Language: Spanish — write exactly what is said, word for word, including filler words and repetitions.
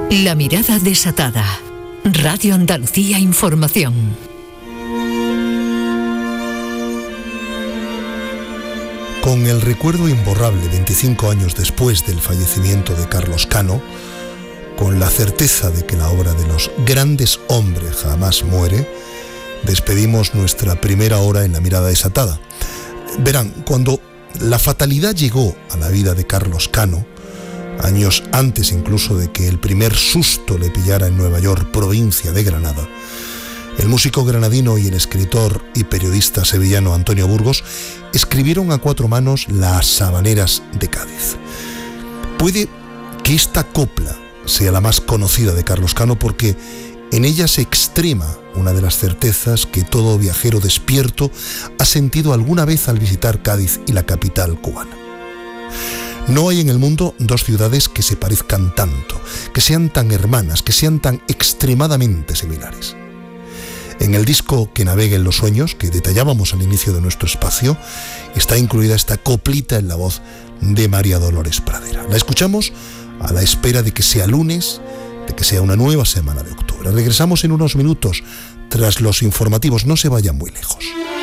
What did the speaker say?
La mirada desatada. Radio Andalucía Información. Con el recuerdo imborrable veinticinco años después del fallecimiento de Carlos Cano, con la certeza de que la obra de los grandes hombres jamás muere, despedimos nuestra primera hora en La mirada desatada. Verán, cuando la fatalidad llegó a la vida de Carlos Cano, años antes incluso de que el primer susto le pillara en Nueva York, provincia de Granada, el músico granadino y el escritor y periodista sevillano Antonio Burgos escribieron a cuatro manos Las Sabaneras de Cádiz. Puede que esta copla sea la más conocida de Carlos Cano porque en ella se extrema una de las certezas que todo viajero despierto ha sentido alguna vez al visitar Cádiz y la capital cubana. No hay en el mundo dos ciudades que se parezcan tanto, que sean tan hermanas, que sean tan extremadamente similares. En el disco Que navegue en los sueños, que detallábamos al inicio de nuestro espacio, está incluida esta coplita en la voz de María Dolores Pradera. La escuchamos a la espera de que sea lunes, de que sea una nueva semana de octubre. Regresamos en unos minutos tras los informativos, no se vayan muy lejos.